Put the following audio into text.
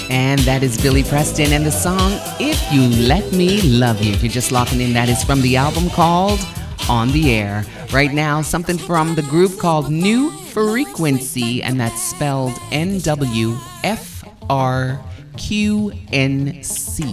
And that is Billy Preston and the song If You Let Me Love You. If you're just locking in, that is from the album called On the Air. Right now, something from the group called New Frequency, and that's spelled NWFRQNC.